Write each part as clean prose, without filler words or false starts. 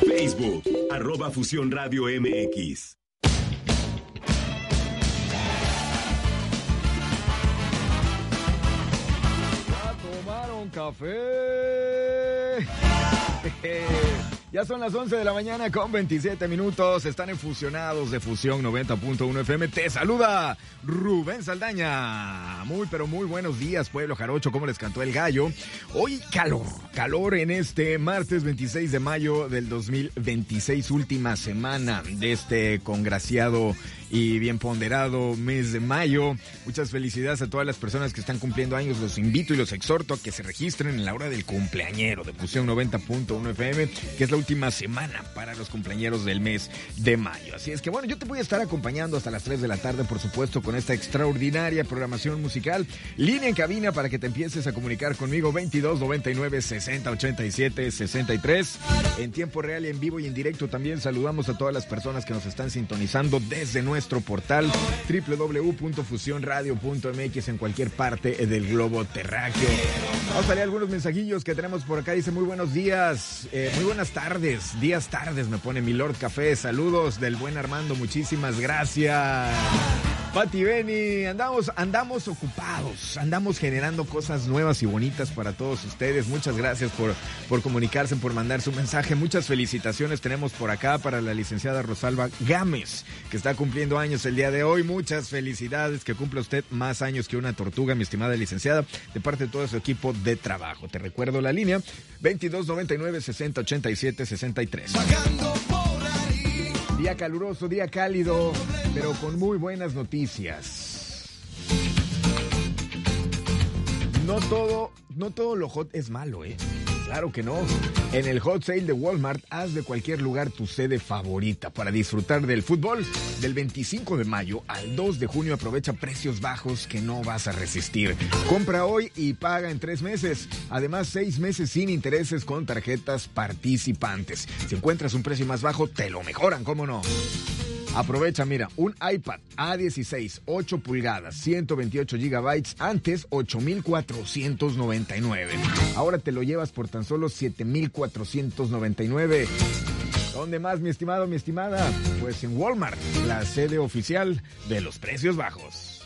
Facebook, @Fusión Radio MX. ¿Ya tomaron café? Ya son las 11 de la mañana con 27 minutos. Están en Fusionados de Fusión 90.1 FM. Te saluda Rubén Saldaña. Muy, pero muy buenos días, pueblo jarocho. ¿Cómo les cantó el gallo? Hoy calor en este martes 26 de mayo del 2026, última semana de este congraciado y bien ponderado mes de mayo. Muchas felicidades a todas las personas que están cumpliendo años. Los invito y los exhorto a que se registren en la hora del cumpleañero de Fusión 90.1 FM, que es la última semana para los cumpleañeros del mes de mayo. Así es que bueno, yo te voy a estar acompañando hasta las 3 de la tarde, por supuesto, con esta extraordinaria programación musical. Línea en cabina para que te empieces a comunicar conmigo, 22 99 60 87 63. En tiempo real y en vivo y en directo también saludamos a todas las personas que nos están sintonizando desde nuestro portal www.fusionradio.mx en cualquier parte del globo terráqueo. Vamos a leer algunos mensajillos que tenemos por acá. Dice: muy buenos días, muy buenas tardes, días tardes, me pone mi Lord Café. Saludos del buen Armando, muchísimas gracias. Pati Beni, andamos ocupados, andamos generando cosas nuevas y bonitas para todos ustedes. Muchas gracias por comunicarse, por mandar su mensaje. Muchas felicitaciones tenemos por acá para la licenciada Rosalba Gámez, que está cumpliendo años el día de hoy. Muchas felicidades, que cumpla usted más años que una tortuga, mi estimada licenciada, de parte de todo su equipo de trabajo. Te recuerdo la línea, 22 99 60 87 63. Día caluroso, día cálido, pero con muy buenas noticias. No todo lo hot es malo, ¿eh? Claro que no. En el Hot Sale de Walmart, haz de cualquier lugar tu sede favorita para disfrutar del fútbol. Del 25 de mayo al 2 de junio aprovecha precios bajos que no vas a resistir. Compra hoy y paga en 3 meses. Además, 6 meses sin intereses con tarjetas participantes. Si encuentras un precio más bajo, te lo mejoran, ¿cómo no? Aprovecha, mira, un iPad A16, 8 pulgadas, 128 gigabytes, antes 8,499. Ahora te lo llevas por tan solo 7,499. ¿Dónde más, mi estimado, mi estimada? Pues en Walmart, la sede oficial de los precios bajos.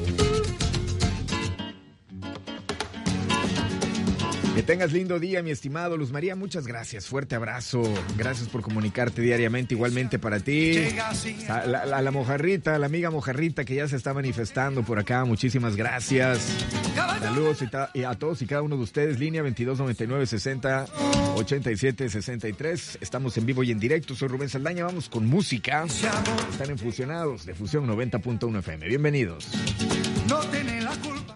Que tengas lindo día, mi estimado. Luz María, muchas gracias. Fuerte abrazo. Gracias por comunicarte diariamente. Igualmente para ti. La mojarrita, la amiga mojarrita que ya se está manifestando por acá. Muchísimas gracias. Saludos a todos y cada uno de ustedes. Línea 22 99 60 87 63. Estamos en vivo y en directo. Soy Rubén Saldaña. Vamos con música. Están en Fusionados de Fusión 90.1 FM. Bienvenidos. No tiene la culpa.